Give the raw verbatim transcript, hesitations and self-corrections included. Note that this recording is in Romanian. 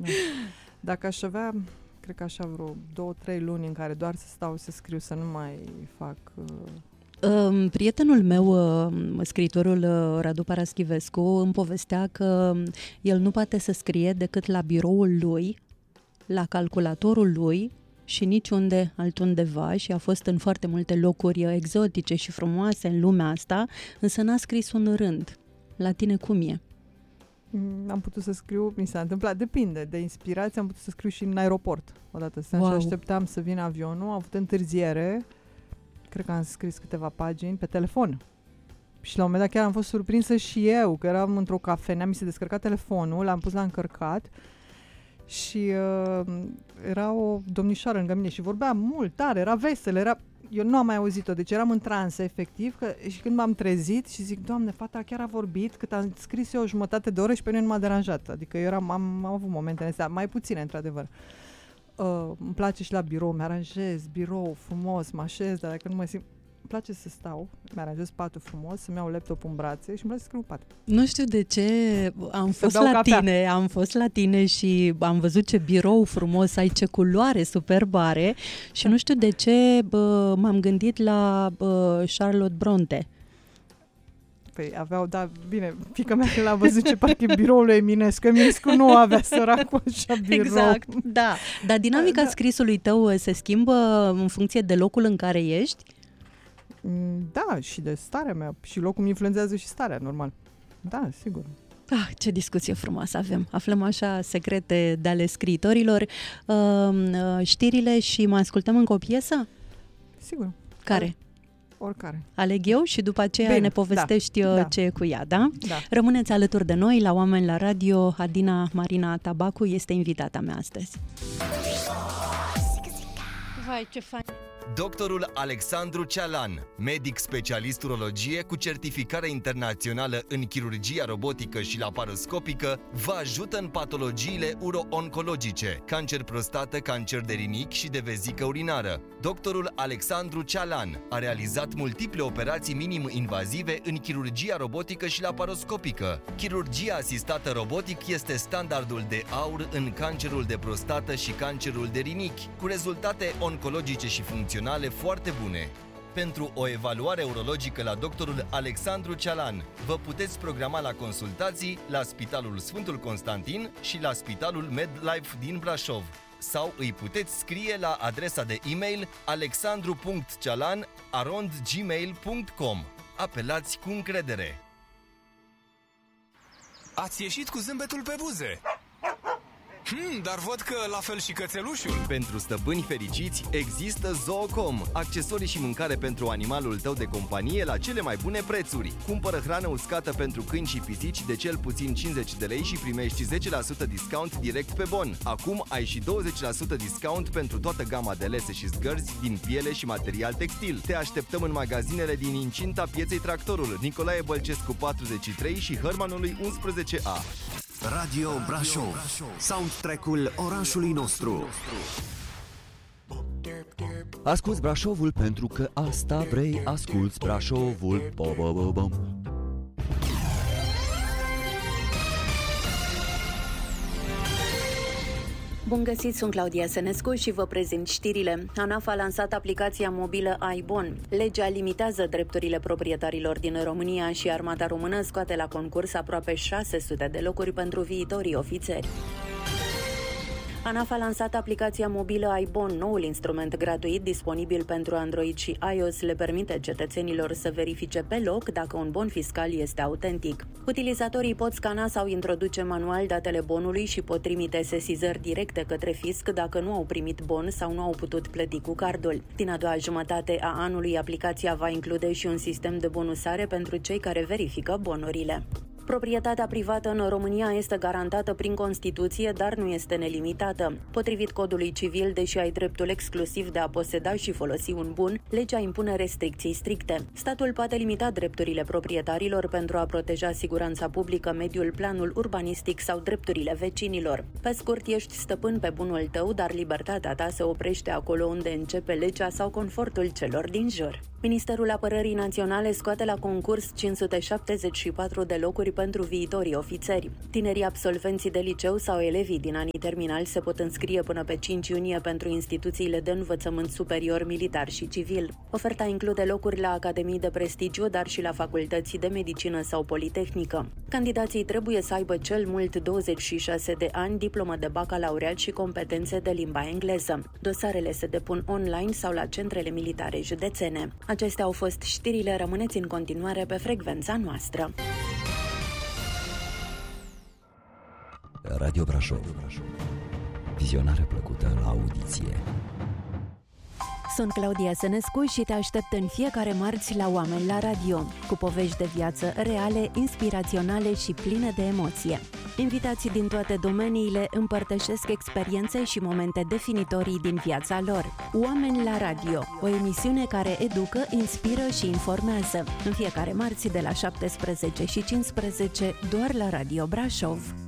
Da. Dacă aș avea, cred că așa vreo două, trei luni în care doar să stau să scriu, să nu mai fac... Uh... Prietenul meu, scriitorul Radu Paraschivescu, îmi povestea că el nu poate să scrie decât la biroul lui, la calculatorul lui și niciunde altundeva, și a fost în foarte multe locuri exotice și frumoase în lumea asta, însă n-a scris un rând. La tine cum e? Am putut să scriu, mi s-a întâmplat, depinde de inspirație, am putut să scriu și în aeroport odată. Wow. Și așteptam să vină avionul, am avut întârziere, cred că am scris câteva pagini pe telefon. Și la un moment dat chiar am fost surprinsă și eu, că eram într-o cafenea, mi se descărca telefonul, l-am pus la încărcat și uh, era o domnișoară lângă mine și vorbea mult, tare, era veselă, era... Eu nu am mai auzit-o, deci eram în transă, efectiv, că, și când m-am trezit și zic, Doamne, fata chiar a vorbit, cât am scris eu o jumătate de oră și pe mine nu m-a deranjat. Adică eu eram, am, am avut momentele astea, mai puține, într-adevăr. Uh, îmi place și la birou, mi-aranjez birou frumos, mă așez, dar dacă nu mă simt... Îmi place să stau, mi-aranjez patul frumos, să-mi iau laptopul în brațe și îmi place să scriu pat. Nu știu de ce am fost la cafea. tine, am fost la tine și am văzut ce birou frumos ai, ce culoare superbă are și nu știu de ce bă, m-am gândit la bă, Charlotte Bronte. Păi aveau, da, bine, fiica mea când l-a văzut ce parcă e biroul lui Eminescu, Eminescu nu avea săracul așa birou. Exact, da. Dar dinamica da. scrisului tău se schimbă în funcție de locul în care ești? Da, și de starea mea. Și locul mi influențează și starea, normal. Da, sigur. Ah, ce discuție frumoasă avem. Aflăm așa secrete de ale scriitorilor. Uh, uh, știrile și mai ascultăm încă o piesă? Sigur. Care? Oricare. Aleg eu și după aceea Bine, ne povestești da, da. ce e cu ea, da? Da. Rămâneți alături de noi la Oameni la Radio. Adina Marina Tabacu este invitata mea astăzi. Vai, ce fain! Doctorul Alexandru Cealan, medic specialist urologie cu certificare internațională în chirurgia robotică și laparoscopică, vă ajută în patologiile uro-oncologice, cancer prostată, cancer de rinic și de vezică urinară. Doctorul Alexandru Cealan a realizat multiple operații minim-invazive în chirurgia robotică și laparoscopică. Chirurgia asistată robotic este standardul de aur în cancerul de prostată și cancerul de rinichi, cu rezultate oncologice și funcționale foarte bune. Pentru o evaluare urologică la doctorul Alexandru Cealan, vă puteți programa la consultații la Spitalul Sfântul Constantin și la Spitalul MedLife din Brașov. Sau îi puteți scrie la adresa de e-mail alexandru punct cealan arond gmail punct com. Apelați cu încredere! Ați ieșit cu zâmbetul pe buze! Hmm, dar văd că la fel și cățelușul. Pentru stăpâni fericiți există Zoocom, accesorii și mâncare pentru animalul tău de companie la cele mai bune prețuri. Cumpără hrană uscată pentru câini și pisici de cel puțin cincizeci de lei și primești zece la sută discount direct pe bon. Acum ai și douăzeci la sută discount pentru toată gama de lese și zgărzi din piele și material textil. Te așteptăm în magazinele din incinta Pieței Tractorul, Nicolae Bălcescu patruzeci și trei și Hărmanului unsprezece A. Radio Brașov, soundtrack-ul orașului nostru. Asculți Brașovul pentru că asta vrei, asculți Brașovul. Bo-bo-bo-bom. Bun găsit, sunt Claudia Senescu și vă prezint știrile. ANAF a lansat aplicația mobilă iBon. Legea limitează drepturile proprietarilor din România și Armata Română scoate la concurs aproape șase sute de locuri pentru viitorii ofițeri. ANAF a lansat aplicația mobilă iBon, noul instrument gratuit disponibil pentru Android și iOS, le permite cetățenilor să verifice pe loc dacă un bon fiscal este autentic. Utilizatorii pot scana sau introduce manual datele bonului și pot trimite sesizări directe către fisc dacă nu au primit bon sau nu au putut plăti cu cardul. Din a doua jumătate a anului, aplicația va include și un sistem de bonusare pentru cei care verifică bonurile. Proprietatea privată în România este garantată prin Constituție, dar nu este nelimitată. Potrivit Codului Civil, deși ai dreptul exclusiv de a poseda și folosi un bun, legea impune restricții stricte. Statul poate limita drepturile proprietarilor pentru a proteja siguranța publică, mediul, planul urbanistic sau drepturile vecinilor. Pe scurt, ești stăpân pe bunul tău, dar libertatea ta se oprește acolo unde începe legea sau confortul celor din jur. Ministerul Apărării Naționale scoate la concurs cinci sute șaptezeci și patru de locuri pentru viitorii ofițeri. Tinerii absolvenții de liceu sau elevii din anii terminali se pot înscrie până pe cinci iunie pentru instituțiile de învățământ superior militar și civil. Oferta include locuri la academii de prestigiu, dar și la facultăți de medicină sau politehnică. Candidații trebuie să aibă cel mult douăzeci și șase de ani, diplomă de bacalaureat și competențe de limba engleză. Dosarele se depun online sau la centrele militare județene. Acestea au fost știrile, rămâneți în continuare pe frecvența noastră. Radio Brașov. Vizionare plăcută la audiție. Sunt Claudia Sănescu și te aștept în fiecare marți la Oameni la Radio, cu povești de viață reale, inspiraționale și pline de emoție. Invitații din toate domeniile împărtășesc experiențe și momente definitorii din viața lor. Oameni la Radio, o emisiune care educă, inspiră și informează. În fiecare marți de la șaptesprezece și cincisprezece, doar la Radio Brașov.